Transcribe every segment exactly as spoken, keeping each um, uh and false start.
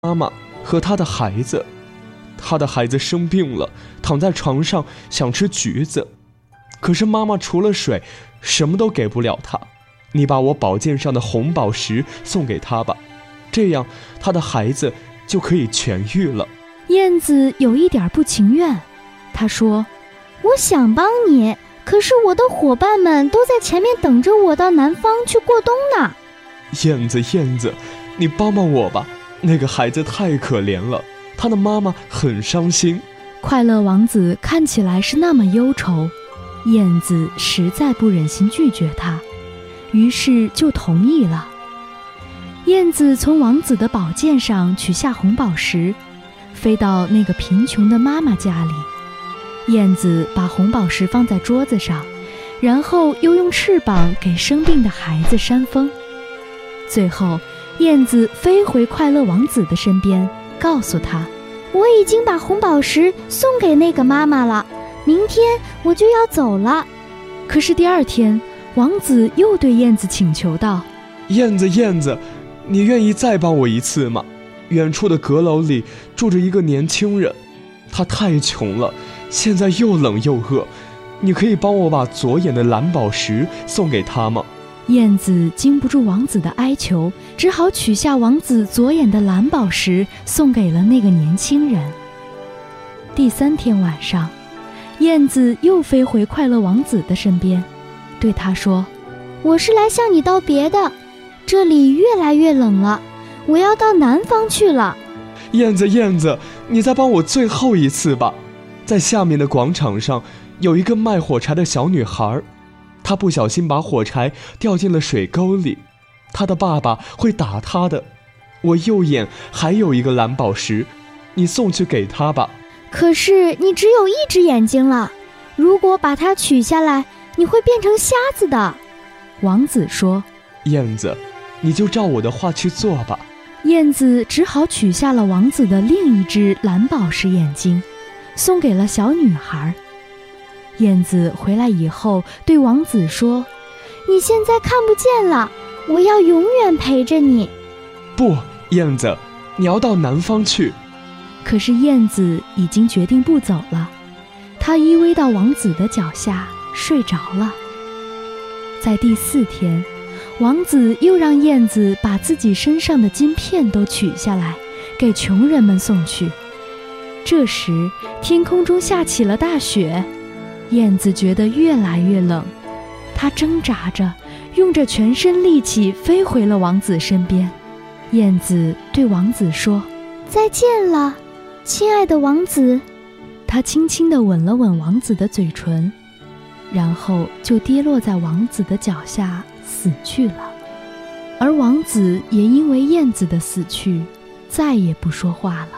妈妈和她的孩子，她的孩子生病了，躺在床上想吃橘子，可是妈妈除了水什么都给不了他。你把我宝剑上的红宝石送给他吧，这样他的孩子就可以痊愈了。 燕子有一点不情愿，她说：我想帮你，可是我的伙伴们都在前面等着我到南方去过冬呢。 燕子燕子，你帮帮我吧，那个孩子太可怜了，他的妈妈很伤心。 快乐王子看起来是那么忧愁，燕子实在不忍心拒绝他，于是就同意了。燕子从王子的宝剑上取下红宝石，飞到那个贫穷的妈妈家里。燕子把红宝石放在桌子上，然后又用翅膀给生病的孩子扇风。最后，燕子飞回快乐王子的身边，告诉他：我已经把红宝石送给那个妈妈了，明天我就要走了。可是第二天，王子又对燕子请求道： 燕子燕子，你愿意再帮我一次吗？远处的阁楼里住着一个年轻人，他太穷了，现在又冷又饿，你可以帮我把左眼的蓝宝石送给他吗？ 燕子经不住王子的哀求，只好取下王子左眼的蓝宝石，送给了那个年轻人。第三天晚上，燕子又飞回快乐王子的身边，对他说：我是来向你道别的，这里越来越冷了，我要到南方去了。 燕子燕子，你再帮我最后一次吧。在下面的广场上有一个卖火柴的小女孩，她不小心把火柴掉进了水沟里，她的爸爸会打她的。我右眼还有一个蓝宝石，你送去给她吧。 可是你只有一只眼睛了，如果把它取下来，你会变成瞎子的。王子说： 燕子，你就照我的话去做吧。 燕子只好取下了王子的另一只蓝宝石眼睛，送给了小女孩。燕子回来以后对王子说：你现在看不见了，我要永远陪着你。 不，燕子，你要到南方去。 可是燕子已经决定不走了，她依偎到王子的脚下睡着了。在第四天，王子又让燕子把自己身上的金片都取下来，给穷人们送去。这时，天空中下起了大雪，燕子觉得越来越冷，她挣扎着，用着全身力气飞回了王子身边。燕子对王子说：再见了，亲爱的王子。她轻轻地吻了吻王子的嘴唇，然后就跌落在王子的脚下死去了。而王子也因为燕子的死去，再也不说话了。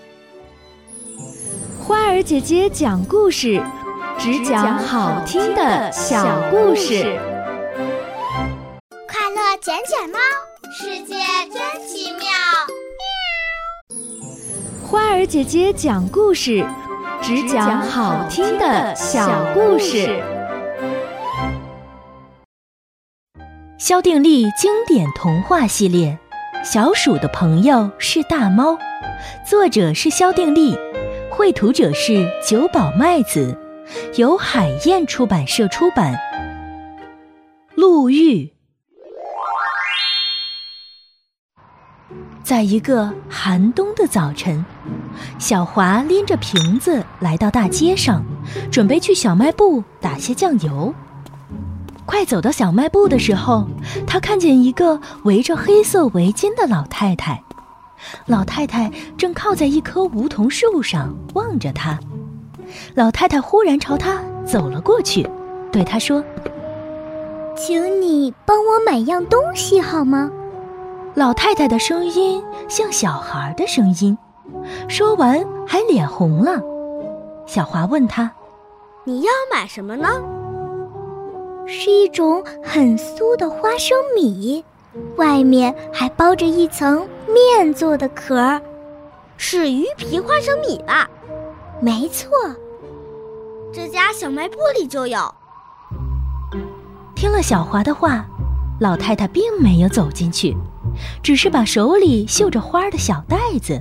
花儿姐姐讲故事，只讲好听的小故事。 快乐捡捡猫，世界真奇妙。 花儿姐姐讲故事，只讲好听的小故事。 萧定力经典童话系列《小鼠的朋友是大猫》，作者是萧定力，绘图者是久保麦子，由海燕出版社出版。陆玉。在一个寒冬的早晨，小华拎着瓶子来到大街上，准备去小卖部打些酱油。快走到小卖部的时候，他看见一个围着黑色围巾的老太太。老太太正靠在一棵梧桐树上望着他。老太太忽然朝他走了过去，对他说： 请你帮我买样东西好吗？ 老太太的声音像小孩的声音，说完还脸红了。小华问他： 你要买什么呢？是一种很酥的花生米，外面还包着一层面做的壳。是鱼皮花生米吧？没错，这家小卖部里就有。 听了小华的话，老太太并没有走进去， 只是把手里绣着花的小袋子